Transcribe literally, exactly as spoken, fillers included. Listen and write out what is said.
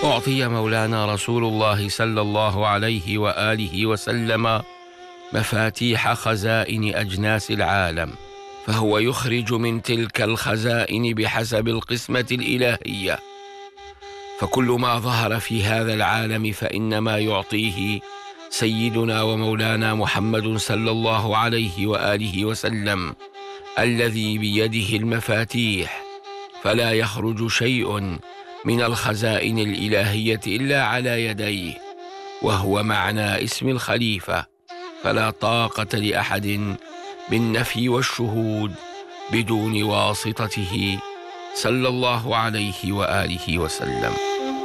أعطي مولانا رسول الله صلى الله عليه وآله وسلم مفاتيح خزائن أجناس العالم، فهو يخرج من تلك الخزائن بحسب القسمة الإلهية، فكل ما ظهر في هذا العالم فإنما يعطيه سيدنا ومولانا محمد صلى الله عليه وآله وسلم الذي بيده المفاتيح، فلا يخرج شيء من الخزائن الإلهية إلا على يديه، وهو معنى اسم الخليفة، فلا طاقة لأحد بالنفي والشهود بدون واسطته صلى الله عليه وآله وسلم.